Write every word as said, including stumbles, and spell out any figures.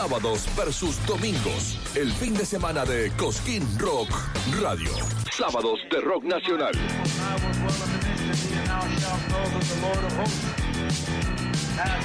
sábados versus domingos. El fin de semana de Cosquín Rock Radio. Sábados de rock nacional. Now